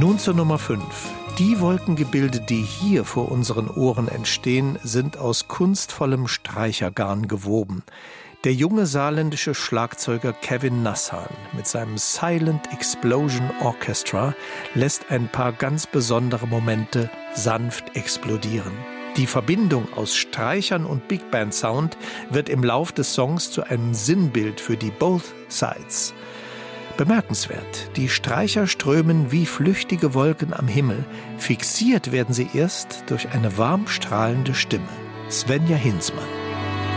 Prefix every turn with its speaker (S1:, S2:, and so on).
S1: Nun zur Nummer 5. Die Wolkengebilde, die hier vor unseren Ohren entstehen, sind aus kunstvollem Streichergarn gewoben. Der junge saarländische Schlagzeuger Kevin Nassan mit seinem Silent Explosion Orchestra lässt ein paar ganz besondere Momente sanft explodieren. Die Verbindung aus Streichern und Big Band Sound wird im Lauf des Songs zu einem Sinnbild für die Both Sides. Bemerkenswert, die Streicher strömen wie flüchtige Wolken am Himmel, fixiert werden sie erst durch eine warm strahlende Stimme. Svenja Hinzmann.